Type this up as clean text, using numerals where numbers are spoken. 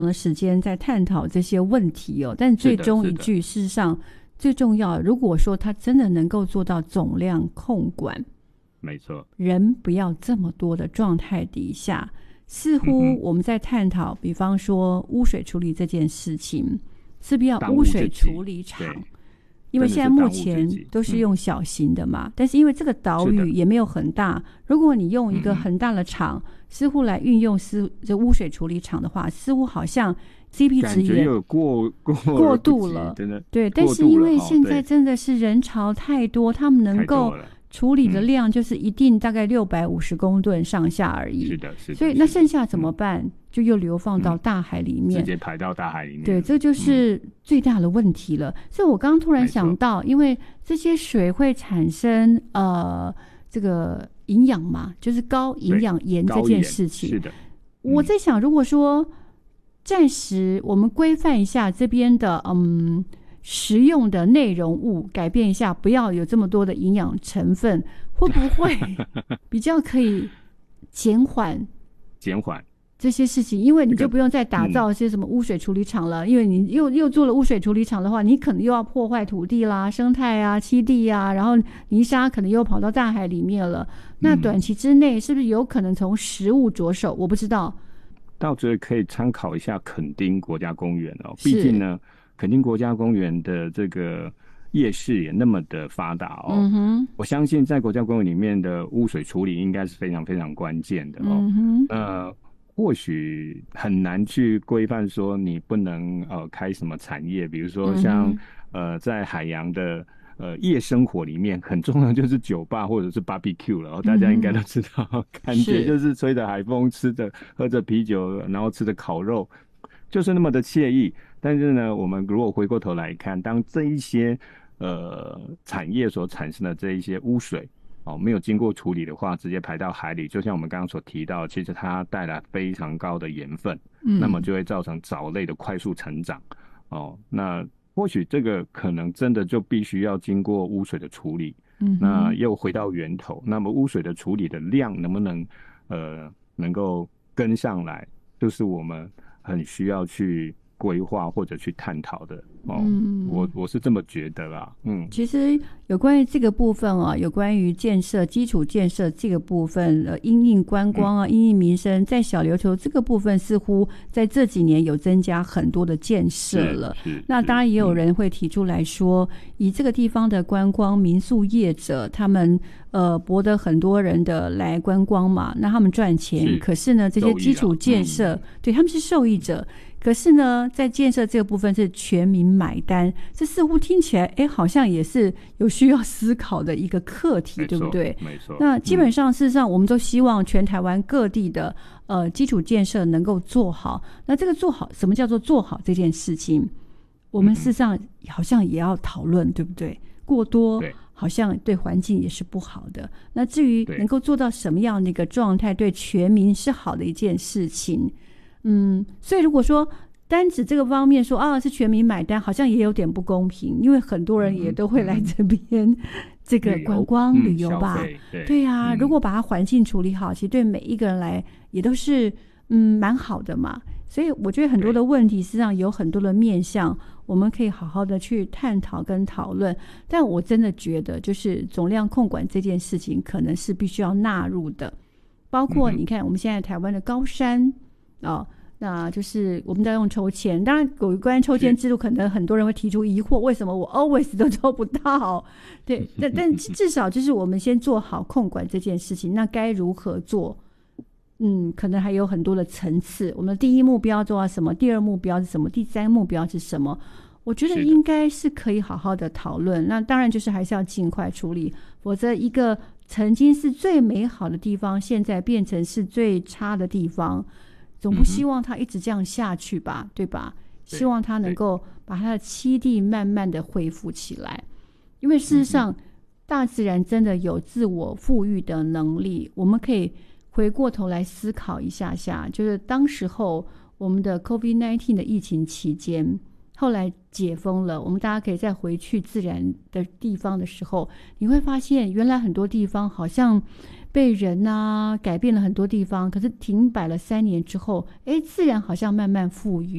的时间在探讨这些问题哦，但最终一句事实上最重要，如果说它真的能够做到总量控管， 没错， 人不要这么多的状态底下，似乎我们在探讨比方说污水处理这件事情，是不是要污水处理厂，因为现在目前都是用小型的嘛，但是因为这个岛屿也没有很大，如果你用一个很大的厂似乎来运用这污水处理厂的话，似乎好像 CP 值也有过度了，对，但是因为现在真的是人潮太多，他们能够处理的量就是一定大概650公吨上下而已， 是的， 所以那剩下怎么办？就又流放到大海里面， 直接排到大海里面。 对，这就是最大的问题了。所以我刚刚突然想到，因为这些水会产生这个营养嘛，就是高营养盐这件事情。 是的， 我在想，如果说暂时我们规范一下这边的食用的内容物，改变一下，不要有这么多的营养成分，会不会比较可以减缓这些事情？因为你就不用再打造一些什么污水处理厂了，因为你又做了污水处理厂的话，你可能又要破坏土地啦、生态啊、栖地啊，然后泥沙可能又跑到大海里面了。那短期之内是不是有可能从食物着手？我不知道。 倒觉得可以参考一下垦丁国家公园哦，毕竟呢，垦丁国家公园的这个夜市也那么的发达哦。我相信在国家公园里面的污水处理应该是非常非常关键的哦。或许很难去规范说你不能开什么产业，比如说像在海洋的夜生活里面很重要就是酒吧或者是 barbecue 了，大家应该都知道，感觉就是吹着海风，喝着啤酒，然后吃着烤肉，就是那么的惬意。但是呢，我们如果回过头来看，当这一些产业所产生的这一些污水没有经过处理的话，直接排到海里，就像我们刚刚所提到，其实它带来非常高的盐分，那么就会造成藻类的快速成长那或许这个可能真的就必须要经过污水的处理，那又回到源头，那么污水的处理的量能不能能够跟上来，就是我们很需要去规划或者去探讨的我是这么觉得啦。 其实有关于这个部分有关于基础建设这个部分因应观光因应民生，在小琉球这个部分似乎在这几年有增加很多的建设了。那当然也有人会提出来说，以这个地方的观光民宿业者，他们博得很多人的来观光嘛，那他们赚钱，可是呢这些基础建设对他们是受益者，可是呢在建设这个部分是全民买单，这似乎听起来好像也是有需要思考的一个课题，对不对？ 没错。 那基本上事实上我们都希望全台湾各地的基础建设能够做好。那这个做好，什么叫做做好这件事情，我们事实上好像也要讨论，对不对？过多好像对环境也是不好的。那至于能够做到什么样的一个状态对全民是好的一件事情，所以如果说单指这个方面说是全民买单，好像也有点不公平，因为很多人也都会来这边这个观光旅游吧。对啊，如果把它环境处理好，其实对每一个人来也都是蛮好的嘛。所以我觉得很多的问题实际上有很多的面向，我们可以好好的去探讨跟讨论。但我真的觉得就是总量控管这件事情可能是必须要纳入的，包括你看我们现在台湾的高山那就是我们在用抽签，当然有关抽签制度可能很多人会提出疑惑，为什么我 always 都抽不到？对，但至少就是我们先做好控管这件事情，那该如何做？可能还有很多的层次。我们的第一目标做到什么？第二目标是什么？第三目标是什么？我觉得应该是可以好好的讨论。那当然就是还是要尽快处理，否则一个曾经是最美好的地方，现在变成是最差的地方，总不希望它一直这样下去吧，对吧？希望它能够把它的栖地慢慢的恢复起来。因为事实上大自然真的有自我富裕的能力，我们可以回过头来思考一下，就是当时候我们的 COVID-19 的疫情期间后来解封了，我们大家可以再回去自然的地方的时候，你会发现原来很多地方好像被人改变了很多地方，可是停摆了3年之后，自然好像慢慢复原。